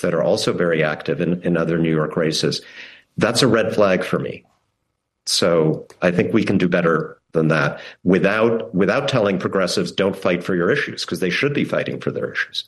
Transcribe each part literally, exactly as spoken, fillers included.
that are also very active in, in other New York races. That's a red flag for me. So I think we can do better than that without without telling progressives don't fight for your issues, because they should be fighting for their issues.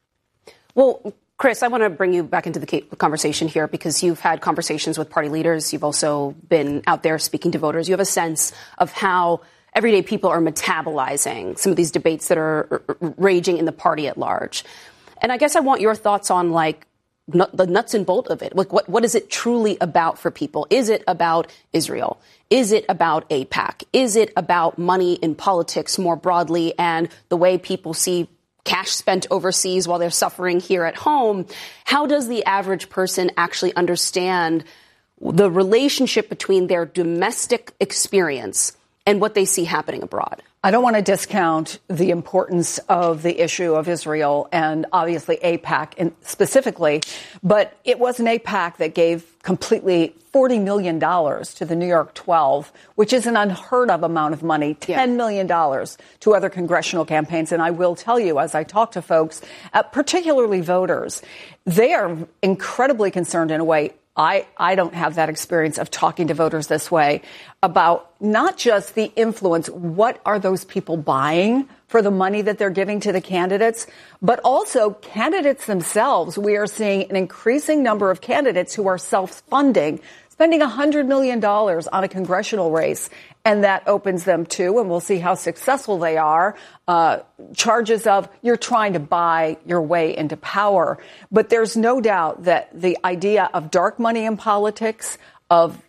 Well, Chris, I want to bring you back into the conversation here because you've had conversations with party leaders. You've also been out there speaking to voters. You have a sense of how everyday people are metabolizing some of these debates that are raging in the party at large. And I guess I want your thoughts on, like, the nuts and bolts of it. Like, what, what is it truly about for people? Is it about Israel? Is it about AIPAC? Is it about money in politics more broadly and the way people see cash spent overseas while they're suffering here at home? How does the average person actually understand the relationship between their domestic experience and what they see happening abroad? I don't want to discount the importance of the issue of Israel and obviously AIPAC in specifically, but it was an AIPAC that gave completely forty million dollars to the New York twelve, which is an unheard of amount of money, ten million dollars to other congressional campaigns. And I will tell you, as I talk to folks, uh, particularly voters, they are incredibly concerned in a way. I, I don't have that experience of talking to voters this way about not just the influence, what are those people buying for the money that they're giving to the candidates, but also candidates themselves. We are seeing an increasing number of candidates who are self-funding, spending one hundred million dollars on a congressional race. And that opens them to, and we'll see how successful they are, uh, charges of you're trying to buy your way into power. But there's no doubt that the idea of dark money in politics, of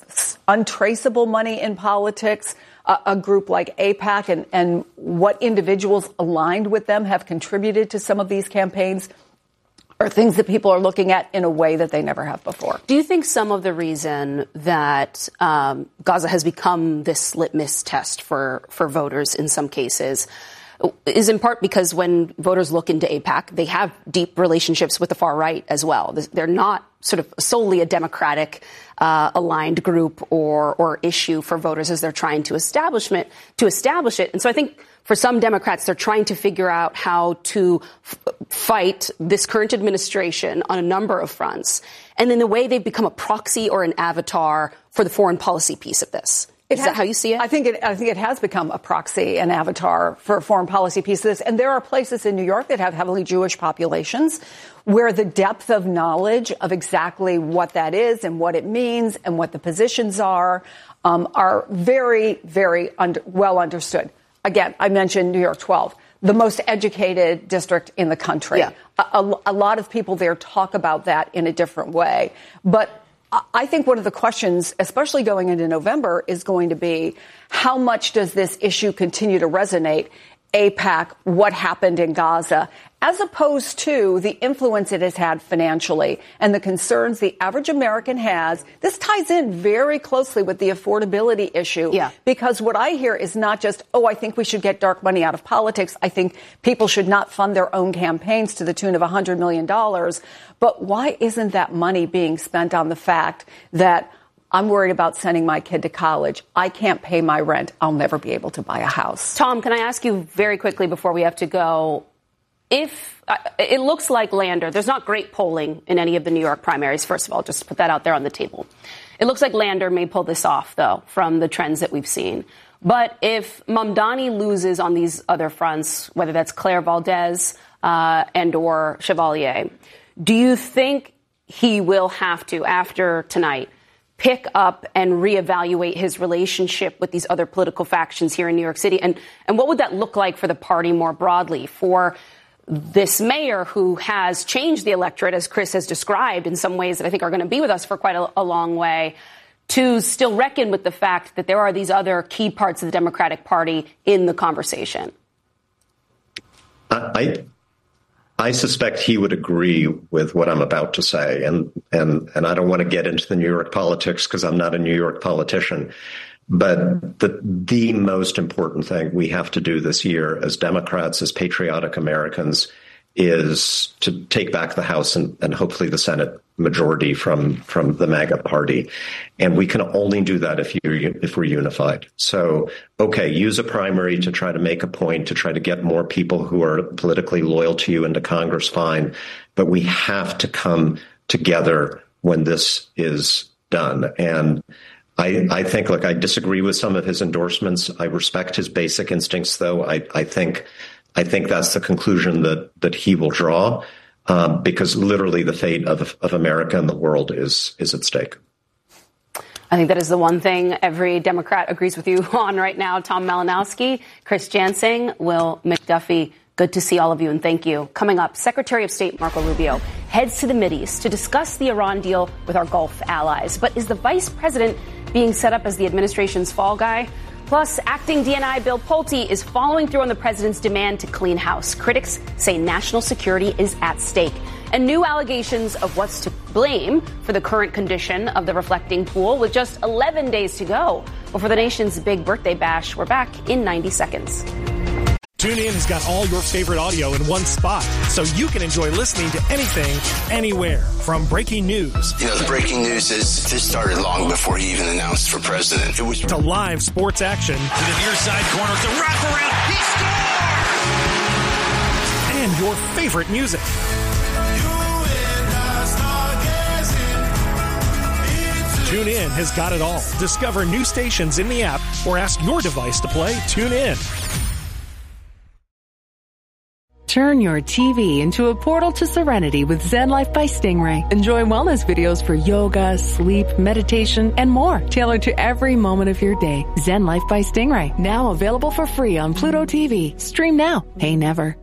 untraceable money in politics, uh, a group like AIPAC and, and what individuals aligned with them have contributed to some of these campaigns are things that people are looking at in a way that they never have before. Do you think some of the reason that um, Gaza has become this litmus test for, for voters in some cases is in part because when voters look into AIPAC, they have deep relationships with the far right as well. They're not sort of solely a Democratic uh, aligned group or or issue for voters as they're trying to establishment to establish it. And so I think for some Democrats, they're trying to figure out how to f- fight this current administration on a number of fronts. And in a way, they've become a proxy or an avatar for the foreign policy piece of this. Is has, that how you see it? I think it, I think it has become a proxy, an avatar for a foreign policy piece of this. And there are places in New York that have heavily Jewish populations where the depth of knowledge of exactly what that is and what it means and what the positions are um, are very, very under, well understood. Again, I mentioned New York twelve, the most educated district in the country. Yeah. A, a, a lot of people there talk about that in a different way. But I think one of the questions, especially going into November, is going to be how much does this issue continue to resonate? AIPAC, what happened in Gaza, as opposed to the influence it has had financially and the concerns the average American has. This ties in very closely with the affordability issue. Yeah. Because what I hear is not just, oh, I think we should get dark money out of politics. I think people should not fund their own campaigns to the tune of one hundred million dollars. But why isn't that money being spent on the fact that I'm worried about sending my kid to college. I can't pay my rent. I'll never be able to buy a house. Tom, can I ask you very quickly before we have to go, if uh, it looks like Lander, there's not great polling in any of the New York primaries, first of all, just to put that out there on the table. It looks like Lander may pull this off, though, from the trends that we've seen. But if Mamdani loses on these other fronts, whether that's Claire Valdez uh, and or Chevalier, do you think he will have to, after tonight, pick up and reevaluate his relationship with these other political factions here in New York City? And, and what would that look like for the party more broadly, for this mayor who has changed the electorate, as Chris has described, in some ways that I think are going to be with us for quite a, a long way, to still reckon with the fact that there are these other key parts of the Democratic Party in the conversation? I I suspect he would agree with what I'm about to say, and and and I don't want to get into the New York politics because I'm not a New York politician. But the the most important thing we have to do this year as Democrats, as patriotic Americans, is to take back the House and, and hopefully the Senate majority from from the MAGA party. And we can only do that if you if we're unified. So, OK, use a primary to try to make a point, to try to get more people who are politically loyal to you into Congress. Fine. but we have to come together when this is done. And I, I think, look, I disagree with some of his endorsements. I respect his basic instincts, though. I, I think I think that's the conclusion that that he will draw, um, because literally the fate of of America and the world is is at stake. I think that is the one thing every Democrat agrees with you on right now. Tom Malinowski, Chris Jansing, Will McDuffie. Good to see all of you, and thank you. Coming up, Secretary of State Marco Rubio heads to the Mideast to discuss the Iran deal with our Gulf allies. But is the vice president being set up as the administration's fall guy? Plus, acting D N I Bill Pulte is following through on the president's demand to clean house. Critics say national security is at stake. And new allegations of what's to blame for the current condition of the reflecting pool with just eleven days to go before the nation's big birthday bash. We're back in ninety seconds. TuneIn has got all your favorite audio in one spot, so you can enjoy listening to anything, anywhere. From breaking news. You know, the breaking news is this started long before he even announced for president. It was to live sports action. To the near side corner, to wraparound. He scores! And your favorite music. TuneIn has got it all. Discover new stations in the app or ask your device to play TuneIn. Turn your T V into a portal to serenity with Zen Life by Stingray. Enjoy wellness videos for yoga, sleep, meditation, and more, tailored to every moment of your day. Zen Life by Stingray, now available for free on Pluto T V. Stream now, pay never.